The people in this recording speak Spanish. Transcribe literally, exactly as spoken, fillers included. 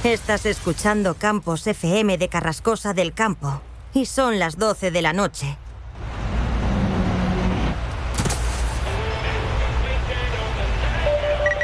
Estás escuchando Campos F M de Carrascosa del Campo. Y son las doce de la noche.